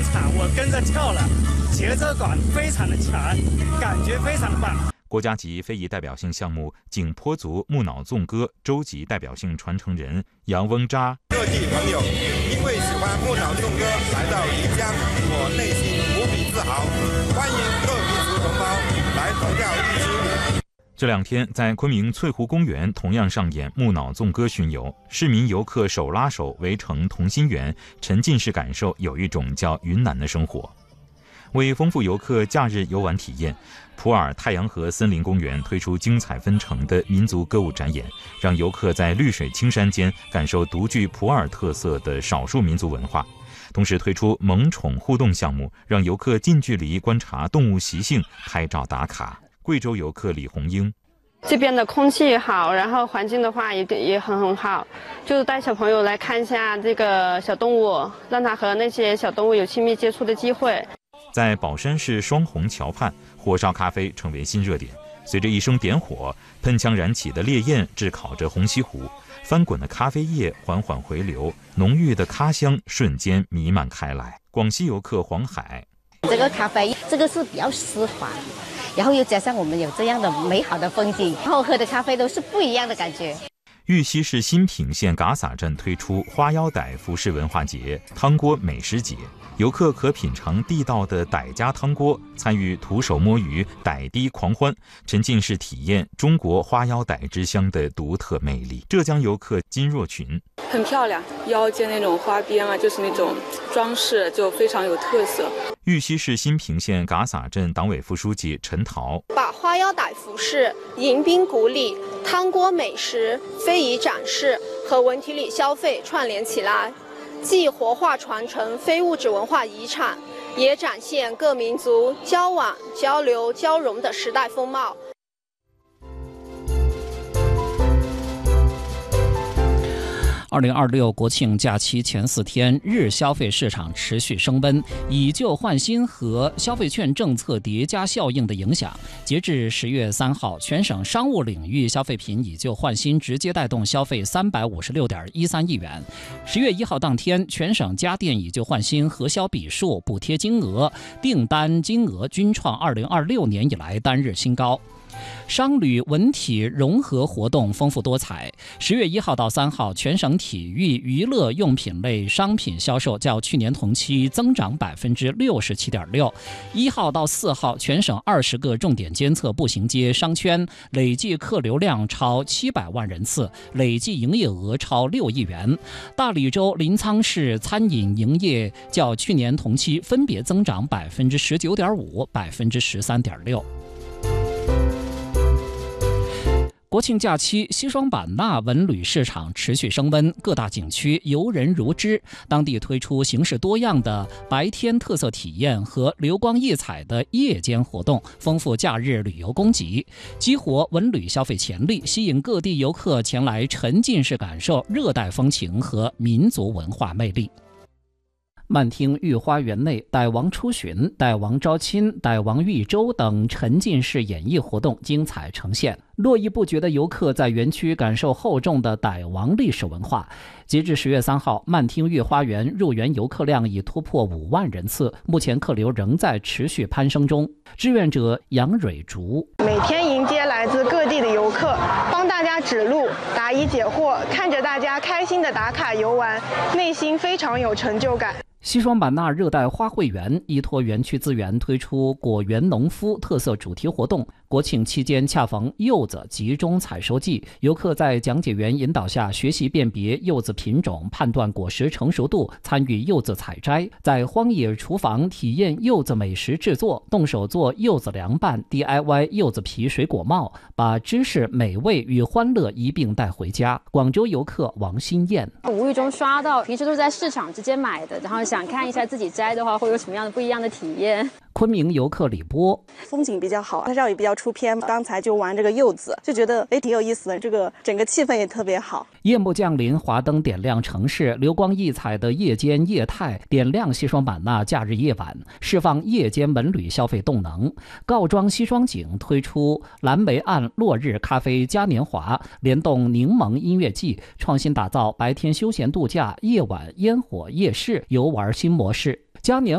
场我跟着跳了，节奏感非常的强，感觉非常棒。 国家级非遗代表性项目景颇族木脑纵歌州级代表性传承人杨翁扎。 各地朋友因为喜欢木脑纵歌来到漓江，我内心无比自豪。欢迎各民族同胞来投票一支舞。 这2天在昆明翠湖公园同样上演木脑纵歌巡游，市民游客手拉手围成同心圆，沉浸式感受有一种叫云南的生活。为丰富游客假日游玩体验，普洱太阳河森林公园推出精彩纷呈的民族歌舞展演，让游客在绿水青山间感受独具普洱特色的少数民族文化。同时推出萌宠互动项目，让游客近距离观察动物习性，拍照打卡。贵州游客李红英， 这边的空气好，然后环境的话也很好，就是带小朋友来看一下这个小动物，让他和那些小动物有亲密接触的机会。 在宝山市双虹桥畔，火烧咖啡成为新热点。随着一声点火，喷枪燃起的烈焰炙烤着红西湖，翻滚的咖啡液缓缓回流，浓郁的咖香瞬间弥漫开来。广西游客黄海， 这个咖啡这个是比较湿滑，然后又加上我们有这样的美好的风景，然后喝的咖啡都是不一样的感觉。 玉溪市新平县嘎洒镇推出花腰傣服饰文化节、汤锅美食节，游客可品尝地道的傣家汤锅，参与徒手摸鱼、傣滴狂欢，沉浸式体验中国花腰傣之乡的独特魅力。浙江游客金若群， 很漂亮，腰间那种花边啊，就是那种装饰，就非常有特色。 玉溪市新平县嘎洒镇党委副书记陈桃把花腰傣服饰、迎宾古礼、汤锅美食、非遗展示和文体旅消费串联起来，既活化传承非物质文化遗产，也展现各民族交往、交流、交融的时代风貌。 2026国庆假期前4天，日消费市场持续升温，以旧换新和消费券政策叠加效应的影响，截至10月3号，全省商务领域消费品以旧换新直接带动消费356.13亿元。10月1号当天，全省家电以旧换新核销笔数、补贴金额、订单金额均创2026年以来单日新高。商旅文体融合活动丰富多彩。10月1号到3号，全省体育娱乐用品类商品销售较去年同期增长67.6%。1号到4号，全省20个重点监测步行街商圈累计客流量超700万人次，累计营业额超6亿元。大理州临沧市餐饮营业较去年同期分别增长19.5%、13.6%。国庆假期，西双版纳文旅市场持续升温，各大景区游人如织。当地推出形式多样的白天特色体验和流光溢彩的夜间活动，丰富假日旅游供给，激活文旅消费潜力，吸引各地游客前来沉浸式感受热带风情和民族文化魅力。曼听御花园内傣王出巡、傣王招亲、傣王御舟等沉浸式演绎活动精彩呈现，络绎不绝的游客在园区感受厚重的傣王历史文化。截至10月3号，曼听御花园入园游客量已突破5万人次，目前客流仍在持续攀升中。志愿者杨蕊竹， 每天迎接来自各地的游客，帮大家指路、答疑解惑，看着大家开心的打卡游玩，内心非常有成就感。 西双版纳热带花卉园依托园区资源推出果园农夫特色主题活动。国庆期间恰逢柚子集中采收季，游客在讲解员引导下学习辨别柚子品种，判断果实成熟度，参与柚子采摘，在荒野厨房体验柚子美食制作，动手做柚子凉拌， DIY 柚子皮水果帽，把知识、美味与欢乐一并带回家。广州游客王新燕， 无意中刷到，平时都在市场直接买的，然后想看一下自己摘的话会有什么样的不一样的体验。 昆明游客李波， 风景比较好，拍照也比较出片，刚才就玩这个柚子，就觉得挺有意思的，这个整个气氛也特别好。 夜幕降临，华灯点亮城市，流光溢彩的夜间业态点亮西双版纳假日夜晚，释放夜间文旅消费动能。告庄西双景推出蓝莓岸落日咖啡嘉年华，联动柠檬音乐季，创新打造白天休闲度假、夜晚烟火夜市游玩新模式。嘉年